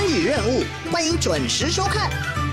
与任务，欢迎准时收看。